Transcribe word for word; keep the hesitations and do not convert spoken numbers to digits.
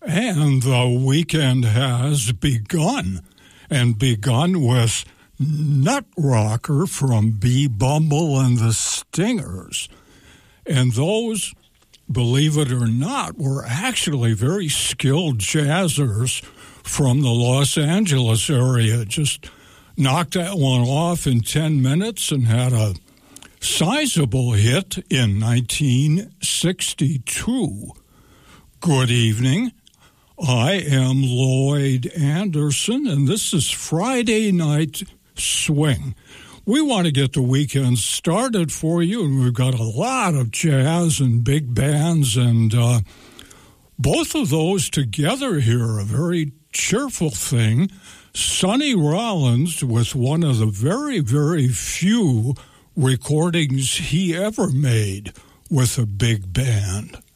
And the weekend has begun, and begun with Nut Rocker from B. Bumble and the Stingers. And those, believe it or not, were actually very skilled jazzers from the Los Angeles area. Just knocked that one off in ten minutes and had a sizable hit in nineteen sixty-two. Good evening. I am Lloyd Anderson, and this is Friday Night Swing. We want to get the weekend started for you, and we've got a lot of jazz and big bands, and uh, both of those together here, a very cheerful thing. Sonny Rollins with one of the very, very few recordings he ever made with a big band.